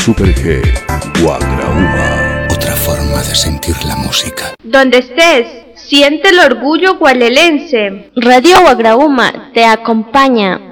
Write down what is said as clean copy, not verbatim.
Super G, Guagraúma. Otra forma de sentir la música. Donde estés, siente el orgullo gualelense. Radio Guagraúma te acompaña.